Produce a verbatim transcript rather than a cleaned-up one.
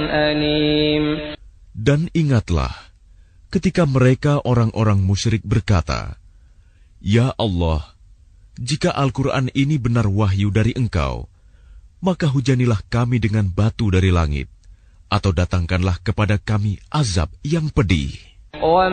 أليم. Dan ingatlah ketika mereka orang-orang musyrik berkata, "Ya Allah, jika Al-Quran ini benar wahyu dari Engkau, maka hujanilah kami dengan batu dari langit, atau datangkanlah kepada kami azab yang pedih."